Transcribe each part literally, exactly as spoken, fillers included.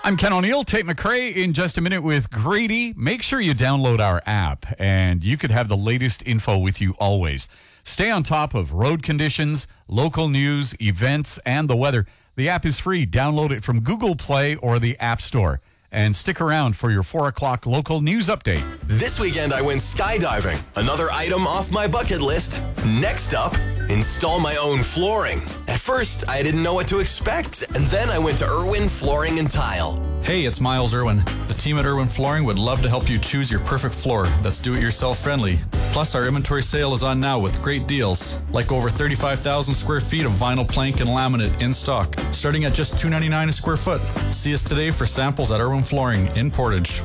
I'm Ken O'Neill, Tate McRae in just a minute with Grady. Make sure you download our app and you could have the latest info with you always. Stay on top of road conditions, local news, events, and the weather. The app is free. Download it from Google Play or the App Store. And stick around for your four o'clock local news update. This weekend I went skydiving. Another item off my bucket list. Next up, install my own flooring. At first, I didn't know what to expect, and then I went to Irwin Flooring and Tile. Hey, it's Miles Irwin. The team at Irwin Flooring would love to help you choose your perfect floor that's do-it-yourself friendly. Plus, our inventory sale is on now with great deals, like over thirty-five thousand square feet of vinyl plank and laminate in stock, starting at just two dollars and ninety-nine cents a square foot. See us today for samples at Irwin Flooring in Portage.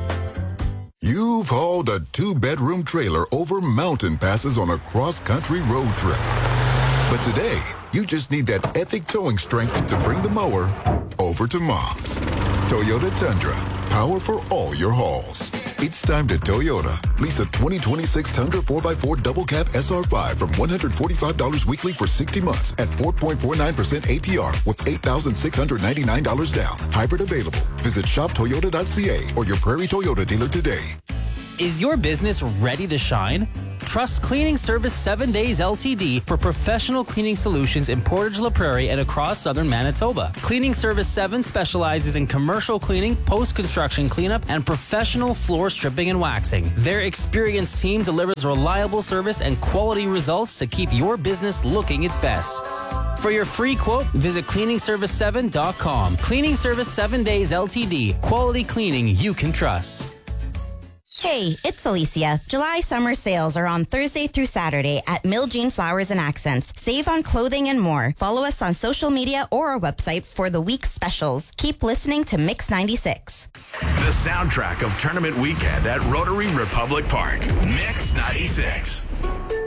You've hauled a two-bedroom trailer over mountain passes on a cross-country road trip. But today, you just need that epic towing strength to bring the mower over to Mom's. Toyota Tundra, power for all your hauls. It's time to Toyota. Lease a twenty twenty-six Tundra four by four Double Cab S R five from one hundred forty-five dollars weekly for sixty months at four point four nine percent A P R with eight thousand six hundred ninety-nine dollars down. Hybrid available. Visit shop toyota dot c a or your Prairie Toyota dealer today. Is your business ready to shine? Trust Cleaning Service seven Days Limited for professional cleaning solutions in Portage La Prairie and across southern Manitoba. Cleaning Service seven specializes in commercial cleaning, post-construction cleanup, and professional floor stripping and waxing. Their experienced team delivers reliable service and quality results to keep your business looking its best. For your free quote, visit cleaning service seven dot com. Cleaning Service seven Days Limited. Quality cleaning you can trust. Hey, it's Alicia. July summer sales are on Thursday through Saturday at Mill Jean Flowers and Accents. Save on clothing and more. Follow us on social media or our website for the week's specials. Keep listening to Mix ninety-six. The soundtrack of tournament weekend at Rotary Republic Park. Mix ninety-six.